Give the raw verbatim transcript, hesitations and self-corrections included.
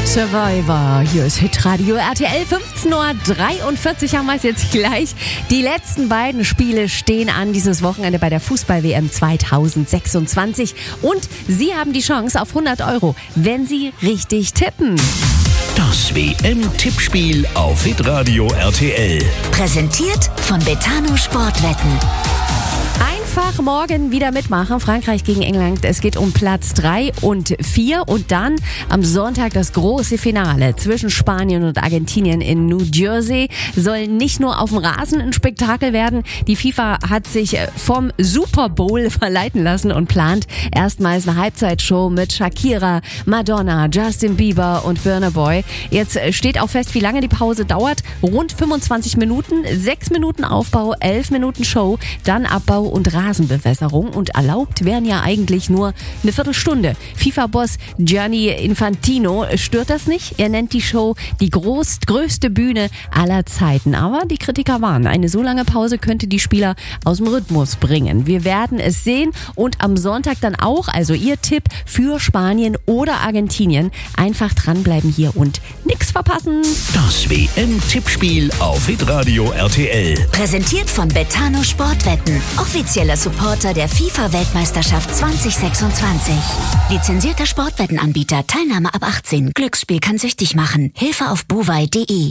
Survivor, hier ist Hitradio R T L. fünfzehn Uhr dreiundvierzig haben wir es jetzt gleich. Die letzten beiden Spiele stehen an dieses Wochenende bei der Fußball-W M zweitausendsechsundzwanzig. Und Sie haben die Chance auf hundert Euro, wenn Sie richtig tippen. Das W M-Tippspiel auf Hitradio R T L. Präsentiert von Betano Sportwetten. Einfach morgen wieder mitmachen. Frankreich gegen England. Es geht um Platz drei und vier. Und dann am Sonntag das große Finale zwischen Spanien und Argentinien in New Jersey. Soll nicht nur auf dem Rasen ein Spektakel werden. Die FIFA hat sich vom Super Bowl verleiten lassen und plant erstmals eine Halbzeitshow mit Shakira, Madonna, Justin Bieber und Burna Boy. Jetzt steht auch fest, wie lange die Pause dauert. Rund fünfundzwanzig Minuten, sechs Minuten Aufbau, elf Minuten Show, dann Abbau und Rasenbewässerung. Und erlaubt wären ja eigentlich nur eine Viertelstunde. FIFA-Boss Gianni Infantino stört das nicht. Er nennt die Show die groß, größte Bühne aller Zeiten. Aber die Kritiker warnen, eine so lange Pause könnte die Spieler aus dem Rhythmus bringen. Wir werden es sehen und am Sonntag dann auch, also Ihr Tipp für Spanien oder Argentinien. Einfach dranbleiben hier und nichts verpassen. Das W M-Tippspiel auf Hitradio R T L. Präsentiert von Betano Sportwetten. Offizieller Supporter der FIFA-Weltmeisterschaft zweitausendsechsundzwanzig. Lizenzierter Sportwettenanbieter. Teilnahme ab achtzehn. Glücksspiel kann süchtig machen. Hilfe auf bovai punkt de.